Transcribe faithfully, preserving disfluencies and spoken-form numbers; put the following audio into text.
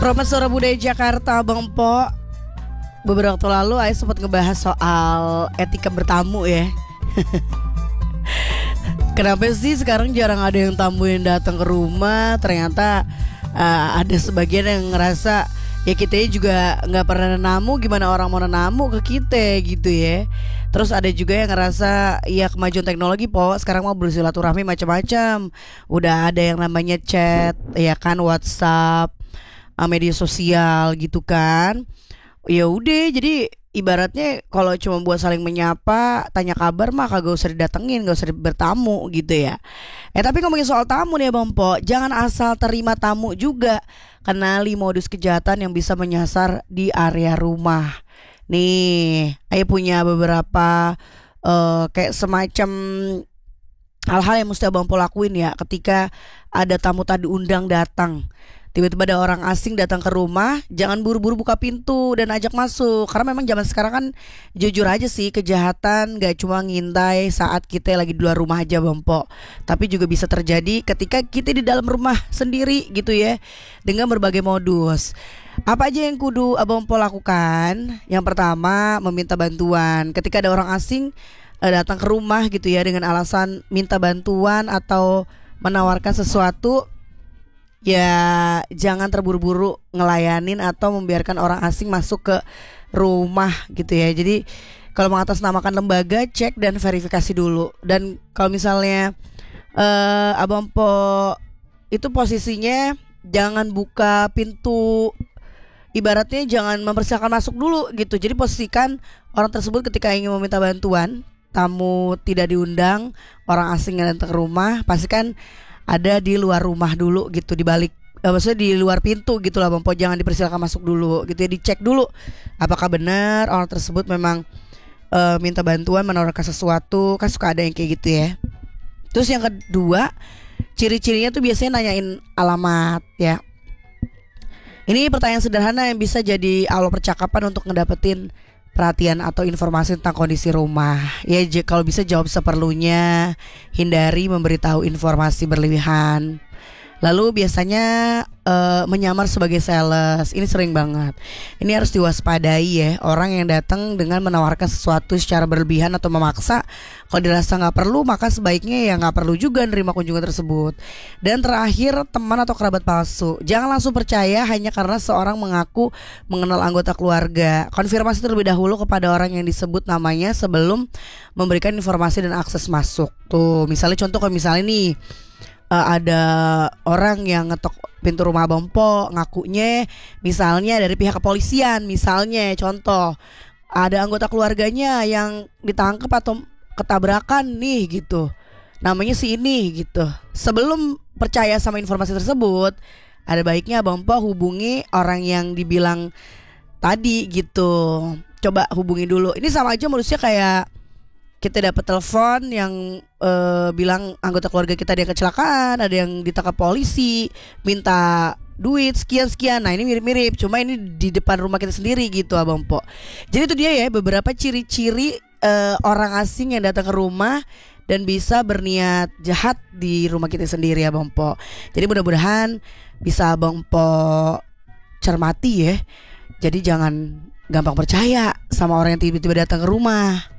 Romas Suara Budaya Jakarta, Bang Po. Beberapa waktu lalu saya sempat ngebahas soal etika bertamu ya. Kenapa sih sekarang jarang ada yang tamu yang datang ke rumah? Ternyata uh, ada sebagian yang ngerasa ya kita juga nggak pernah namu, gimana orang mau namu ke kita gitu ya. Terus ada juga yang ngerasa ya kemajuan teknologi Po, sekarang mau bersilaturahmi macam-macam. Udah ada yang namanya chat, ya kan, WhatsApp, media sosial gitu kan. Ya udah, jadi ibaratnya kalau cuma buat saling menyapa, tanya kabar mah kagak usah didatengin, gak usah bertamu gitu ya. Eh tapi ngomongin soal tamu nih ya Bang Po, jangan asal terima tamu juga. Kenali modus kejahatan yang bisa menyasar di area rumah. Nih, saya punya beberapa uh, kayak semacam hal-hal yang mesti Abang Po lakuin ya ketika ada tamu tak diundang datang. Tiba-tiba ada orang asing datang ke rumah, jangan buru-buru buka pintu dan ajak masuk. Karena memang zaman sekarang kan jujur aja sih, kejahatan gak cuma ngintai saat kita lagi di luar rumah aja Bang Po, tapi juga bisa terjadi ketika kita di dalam rumah sendiri gitu ya, dengan berbagai modus. Apa aja yang kudu Abang Po lakukan? Yang pertama, meminta bantuan. Ketika ada orang asing eh, datang ke rumah gitu ya, dengan alasan minta bantuan atau menawarkan sesuatu, ya jangan terburu-buru ngelayanin atau membiarkan orang asing masuk ke rumah gitu ya. Jadi kalau mengatasnamakan lembaga, cek dan verifikasi dulu. Dan kalau misalnya uh, Abang Po itu posisinya jangan buka pintu, ibaratnya jangan mempersilahkan masuk dulu gitu. Jadi posisikan orang tersebut ketika ingin meminta bantuan, tamu tidak diundang, orang asing yang datang ke rumah, pastikan ada di luar rumah dulu gitu, di balik eh, maksudnya di luar pintu gitu lah Bang Po. Jangan dipersilakan masuk dulu gitu ya, dicek dulu apakah benar orang tersebut memang uh, minta bantuan, menawarkan sesuatu. Kan suka ada yang kayak gitu ya. Terus yang kedua, ciri-cirinya tuh biasanya nanyain alamat ya. Ini pertanyaan sederhana yang bisa jadi awal percakapan untuk ngedapetin perhatian atau informasi tentang kondisi rumah. Ya j- kalau bisa jawab seperlunya, hindari memberitahu informasi berlebihan. Lalu biasanya uh, menyamar sebagai sales. Ini sering banget. Ini harus diwaspadai ya, orang yang datang dengan menawarkan sesuatu secara berlebihan atau memaksa. Kalau dirasa gak perlu, maka sebaiknya ya gak perlu juga nerima kunjungan tersebut. Dan terakhir, teman atau kerabat palsu. Jangan langsung percaya hanya karena seorang mengaku mengenal anggota keluarga. Konfirmasi terlebih dahulu kepada orang yang disebut namanya sebelum memberikan informasi dan akses masuk. Tuh misalnya contoh, kalau misalnya nih Uh, ada orang yang ngetok pintu rumah Bang Po, ngakunya misalnya dari pihak kepolisian, misalnya contoh ada anggota keluarganya yang ditangkap atau ketabrakan nih gitu, namanya si ini gitu. Sebelum percaya sama informasi tersebut, ada baiknya Bang Po hubungi orang yang dibilang tadi gitu. Coba hubungi dulu. Ini sama aja manusia kayak kita dapat telepon yang uh, bilang anggota keluarga kita ada yang kecelakaan, ada yang ditangkap polisi, minta duit sekian-sekian. Nah ini mirip-mirip, cuma ini di depan rumah kita sendiri gitu Abang Po. Jadi itu dia ya beberapa ciri-ciri uh, orang asing yang datang ke rumah dan bisa berniat jahat di rumah kita sendiri Abang Po. Jadi mudah-mudahan bisa Abang Po cermati ya. Jadi jangan gampang percaya sama orang yang tiba-tiba datang ke rumah.